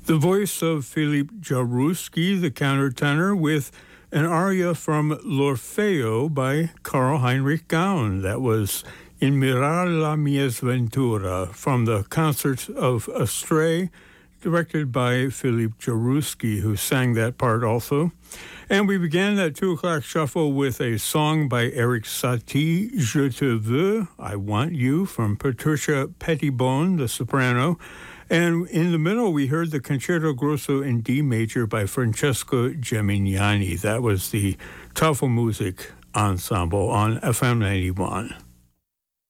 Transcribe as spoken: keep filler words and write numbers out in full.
The voice of Philippe Jarouski, the countertenor, with an aria from L'Orfeo by Karl Heinrich Gaun. That was In Mirar la mia sventura from the concert of Astray, directed by Philippe Jarouski, who sang that part also. And we began that two o'clock shuffle with a song by Eric Satie, Je te veux, I Want You, from Patricia Pettibone, the soprano. And in the middle, we heard the Concerto Grosso in D major by Francesco Gemignani. That was the Tafelmusik Ensemble on F M ninety-one.